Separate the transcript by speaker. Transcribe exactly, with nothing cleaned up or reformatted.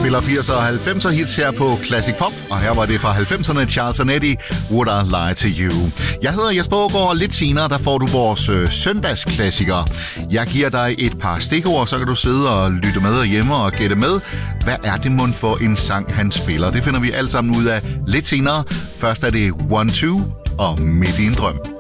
Speaker 1: spiller firser og halvfemser hits her på Classic Pop, og her var det fra halvfemserne Charles and Eddie, Would I Lie to You. Jeg hedder Jesper Aagaard, og lidt senere der får du vores øh, søndagsklassiker. Jeg giver dig et par stikord, så kan du sidde og lytte med hjemme og gætte med. Hvad er det mund for en sang, han spiller? Det finder vi alle sammen ud af lidt senere. Først er det One Two og Midt i en drøm.